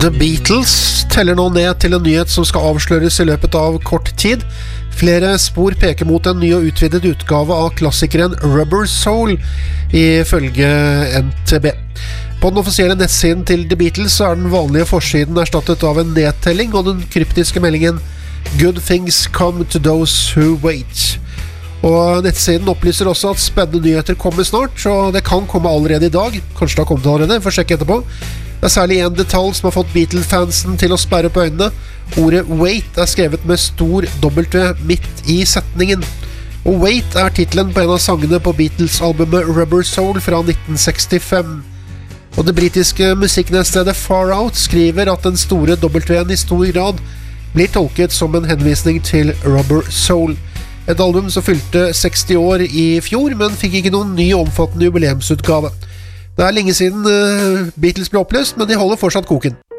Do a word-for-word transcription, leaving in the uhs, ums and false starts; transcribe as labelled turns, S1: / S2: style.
S1: The Beatles teller nå ned til en nyhet som skal avsløres i løpet av kort tid. Flere spor peker mot en ny og utvidet utgave av klassikeren Rubber Soul, ifølge N T B. På den offisielle nettsiden til The Beatles er den vanlige forsiden erstattet av en nedtelling og den kryptiske meldingen Good things come to those who wait. Og nettsiden opplyser også at spennende nyheter kommer snart, og det kan komme allerede i dag. Kanskje det har kommet allerede, får sjekke etterpå. Det er særlig en detalj som har fått Beatle-fansen til å sperre på øynene. Ordet Wait er skrevet med stor W midt i setningen. Og Wait er titelen på en av sangene på Beatles-albumet Rubber Soul fra nitten sekstifem. Og det britiske musikknettstedet Far Out skriver at den store W-en i stor grad blir tolket som en henvisning til Rubber Soul. Et album som fylte seksti år i fjor, men fikk ikke noen ny omfattende jubileumsutgave. Det er lenge siden uh, Beatles ble oppløst, men de holder fortsatt koken.